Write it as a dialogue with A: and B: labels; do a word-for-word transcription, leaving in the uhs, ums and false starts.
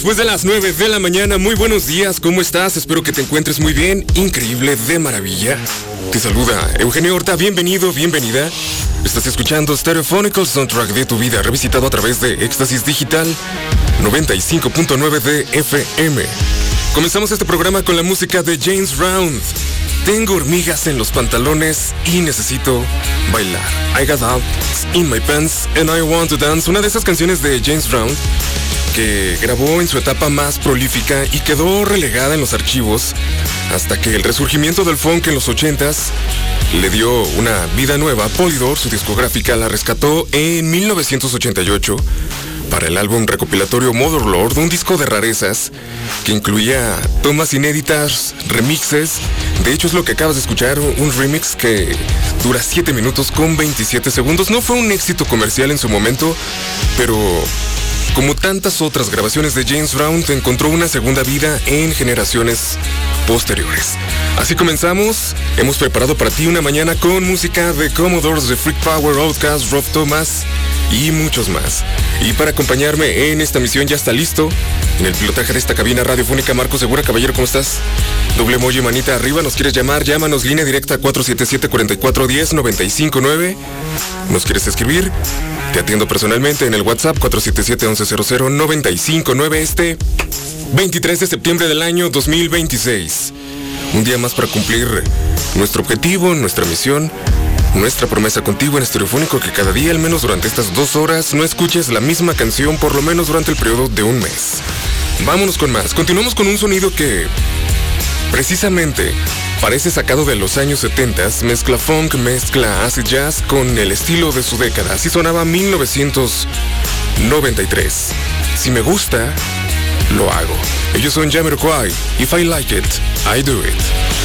A: Después de las nueve de la mañana, muy buenos días, ¿cómo estás? Espero que te encuentres muy bien, increíble, de maravilla. Te saluda Eugenio Horta, bienvenido, bienvenida. Estás escuchando Stereophonical Soundtrack de tu vida, revisitado a través de Éxtasis Digital noventa y cinco punto nueve de F M. Comenzamos este programa con la música de James Brown. Tengo hormigas en los pantalones y necesito bailar. I got out in my pants and I want to dance. Una de esas canciones de James Brown que grabó en su etapa más prolífica y quedó relegada en los archivos hasta que el resurgimiento del funk en los ochentas le dio una vida nueva. Polydor, su discográfica, la rescató en mil novecientos ochenta y ocho para el álbum recopilatorio Mother Lord, un disco de rarezas que incluía tomas inéditas, remixes. De hecho, es lo que acabas de escuchar, un remix que dura siete minutos con veintisiete segundos. No fue un éxito comercial en su momento, pero como tantas otras grabaciones de James Brown, encontró una segunda vida en generaciones posteriores. Así comenzamos. Hemos preparado para ti una mañana con música de Commodores, de Freak Power, Outkast, Rob Thomas y muchos más. Y para acompañarme en esta misión ya está listo, en el pilotaje de esta cabina radiofónica, Marco Segura. Caballero, ¿cómo estás? Doble emoji, manita arriba. ¿Nos quieres llamar? Llámanos, línea directa cuatro siete siete, cuatro cuatro uno cero, nueve cinco nueve. ¿Nos quieres escribir? Te atiendo personalmente en el WhatsApp cuatro siete siete, once cero cero, nueve cinco nueve. Este veintitrés de septiembre del año dos mil veintiséis. Un día más para cumplir nuestro objetivo, nuestra misión, nuestra promesa contigo en Estereofónico, que cada día, al menos durante estas dos horas, no escuches la misma canción, por lo menos durante el periodo de un mes. Vámonos con más. Continuamos con un sonido que precisamente parece sacado de los años setenta, mezcla funk, mezcla acid jazz con el estilo de su década. Así sonaba mil novecientos noventa y tres. Si me gusta, lo hago. Ellos son Jamiroquai. If I like it, I do it.